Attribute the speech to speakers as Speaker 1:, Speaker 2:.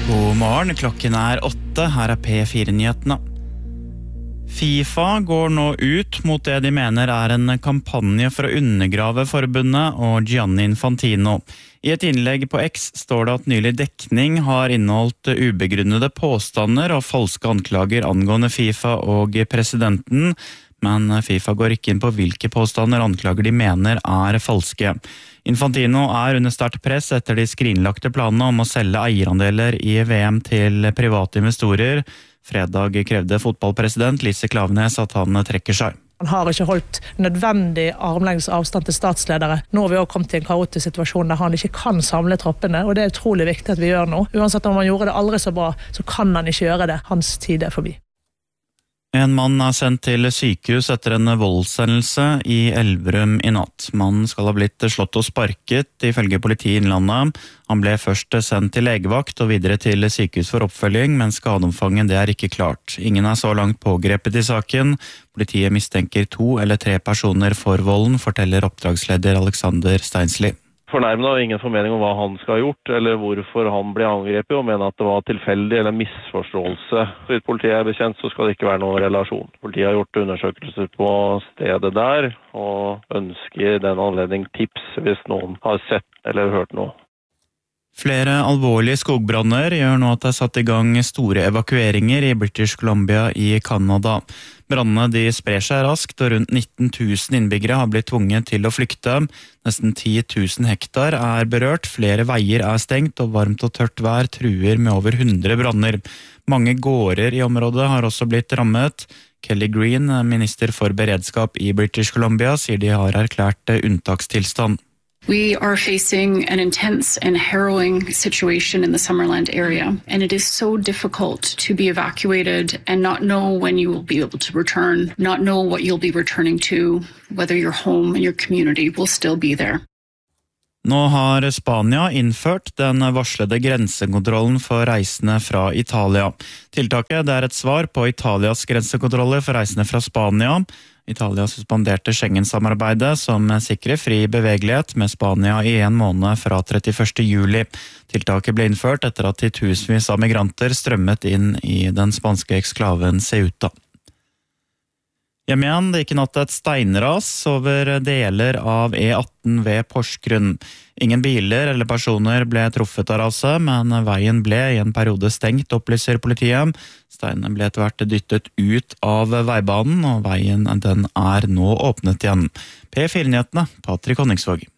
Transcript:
Speaker 1: God morgen, klokken 8, her P4-nyhetene. FIFA går nå ut mot det de mener en kampanje for å undergrave forbundet og Gianni Infantino. I et innlegg på X står det at nylig dekning har inneholdt ubegrunnede påstander og falske anklager angående FIFA og presidenten, men FIFA går ikke inn på hvilke påstander og anklager de mener falske. Infantino under sterkt press etter de skrinlagte planene om å selge eierandeler i VM til private investorer. Fredag krevde fotballpresident Lise Klaveness at han trekker seg.
Speaker 2: Han har ikke holdt nødvendig armlengdes avstand til statsledere. Nå har vi også kommet til en kaotisk situasjon der han ikke kan samle troppene, og det utrolig viktig at vi gjør nå. Uansett om han gjorde det aldri så bra, så kan han ikke gjøre det. Hans tid forbi.
Speaker 1: En mann sendt til sykehus etter en voldshendelse i Elverum i natt. Mannen skal ha blitt slått og sparket, ifølge politiet i Innlandet. Han ble først sendt til legevakt og videre til sykehus for oppfølging, men skadeomfanget det ikke klart. Ingen så langt pågrepet i saken. Politiet mistenker 2 eller 3 personer for volden, forteller oppdragsleder Alexander Steinsli.
Speaker 3: Fornærmet har ingen formening om hva han skal ha gjort, eller hvorfor han ble angrepet, og mener at det var tilfeldig eller misforståelse. Så vidt politiet bekjent, så skal det ikke være noen relasjon. Politiet har gjort undersøkelser på stedet der, og ønsker den anledning tips hvis noen har sett eller hørt noe.
Speaker 1: Flere alvorlige skogbranner gjør nå at det satt i gang store evakueringer i British Columbia i Canada. Brannene de sprer seg raskt, og rundt 19 000 innbyggere har blitt tvunget til å flykte. Nesten 10 000 hektar berørt, flere veier stengt, og varmt og tørt vær truer med over 100 branner. Mange gårder i området har også blitt rammet. Kelly Green, minister for beredskap i British Columbia, sier de har erklært unntakstilstand.
Speaker 4: We are facing an intense and harrowing situation in the Summerland area, and it is so difficult to be evacuated and not know when you will be able to return, not know what you'll be returning to, whether your home and your community will still be there.
Speaker 1: Nå har Spania innført den varslede grensekontrollen for reisende fra Italia. Tiltaket det et svar på Italias grensekontroller for reisende fra Spania. Italia suspenderte Schengen-samarbeidet som sikrer fri bevegelighet med Spania i 1 måned fra 31. juli. Tiltaket ble innført etter at tusenvis av migranter strømmet inn i den spanske eksklaven Ceuta. Hjem igjen, det gikk i natt et steinras over deler av E18 ved Porsgrunn. Ingen biler eller personer ble truffet av raset, men veien ble i en periode stengt, opplyser politiet. Steinen ble etter hvert dyttet ut av veibanen, og veien den nå åpnet igjen. P4-nyhetene, Patrick Honningsvåg.